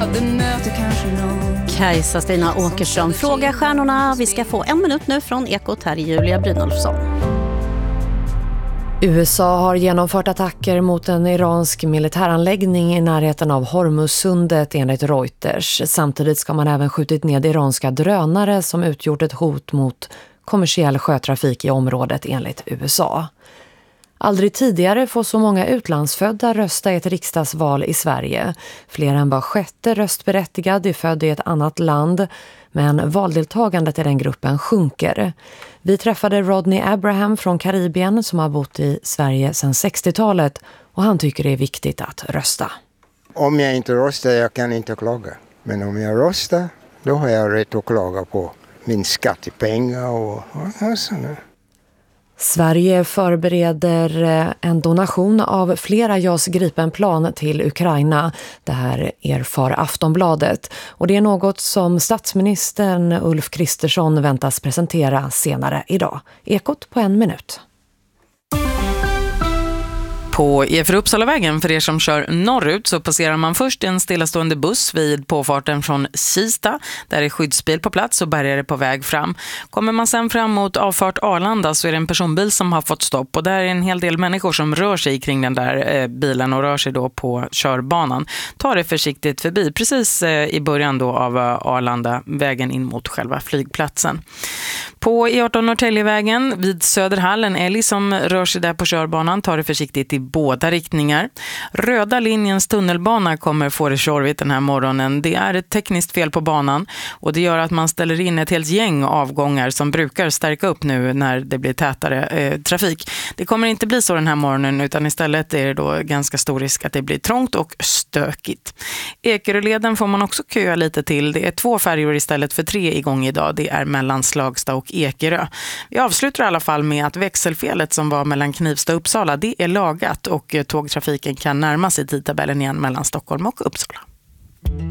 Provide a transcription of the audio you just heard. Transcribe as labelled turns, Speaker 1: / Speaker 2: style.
Speaker 1: Kajsa Stina Åkerström frågar stjärnorna. Vi ska få 1 minut nu från Ekot. Här i Julia Brynolfsson.
Speaker 2: USA har genomfört attacker mot en iransk militäranläggning i närheten av Hormuzsundet enligt Reuters. Samtidigt ska man även skjutit ned iranska drönare som utgjort ett hot mot kommersiell sjötrafik i området enligt USA. Aldrig tidigare får så många utlandsfödda rösta i ett riksdagsval i Sverige. Fler än var sjätte röstberättigad är född i ett annat land, men valdeltagandet i den gruppen sjunker. Vi träffade Rodney Abraham från Karibien som har bott i Sverige sedan 60-talet och han tycker det är viktigt att rösta.
Speaker 3: Om jag inte röstar, jag kan inte klaga. Men om jag röstar, då har jag rätt att klaga på min skattepengar och sådär.
Speaker 2: Sverige förbereder en donation av flera JAS Gripen-plan till Ukraina. Det här erfar Aftonbladet. Och det är något som statsministern Ulf Kristersson väntas presentera senare idag. Ekot på 1 minut.
Speaker 4: På E4 Uppsalavägen, för er som kör norrut, så passerar man först en stillastående buss vid påfarten från Kista. Där är skyddsbil på plats och bärgare på väg fram. Kommer man sen fram mot avfart Arlanda så är det en personbil som har fått stopp. Och där är en hel del människor som rör sig kring den där bilen och rör sig då på körbanan. Ta det försiktigt förbi, precis i början då av Arlanda, vägen in mot själva flygplatsen. På E18 Norrtäljevägen vid Söderhall, en älg som rör sig där på körbanan, tar det försiktigt i båda riktningar. Röda linjens tunnelbana kommer få det tjorvigt den här morgonen. Det är ett tekniskt fel på banan och det gör att man ställer in ett helt gäng avgångar som brukar stärka upp nu när det blir tätare trafik. Det kommer inte bli så den här morgonen, utan istället är det då ganska stor risk att det blir trångt och stökigt. Ekeröleden får man också köa lite till. Det är 2 färjor istället för 3 igång idag. Det är mellan Slagsta och Ekerö. Vi avslutar i alla fall med att växelfelet som var mellan Knivsta och Uppsala, det är lagat och tågtrafiken kan närma sig tidtabellen igen mellan Stockholm och Uppsala.